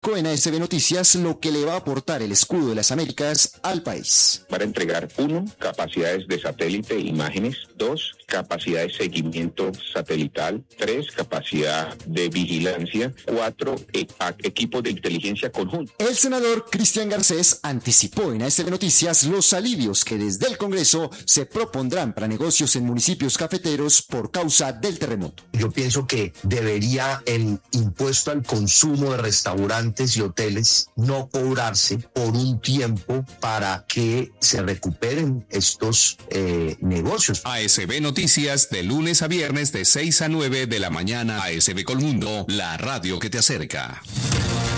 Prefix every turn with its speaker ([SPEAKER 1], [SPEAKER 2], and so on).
[SPEAKER 1] explicó en ASB Noticias lo que le va a aportar el escudo de las Américas al país.
[SPEAKER 2] Para entregar 1, capacidades de satélite, imágenes; 2, capacidad de seguimiento satelital; 3, capacidad de vigilancia; 4, equipos de inteligencia conjunta.
[SPEAKER 1] El senador Cristian Garcés anticipó en ASB Noticias los alivios que desde el Congreso se propondrán para negocios en municipios cafeteros por causa del terremoto.
[SPEAKER 3] Yo pienso que debería el impuesto al consumo de restaurantes y hoteles no cobrarse por un tiempo para que se recuperen estos negocios.
[SPEAKER 4] ASB Noticias, de lunes a viernes de 6 a 9 de la mañana. ASB Colmundo, la radio que te acerca.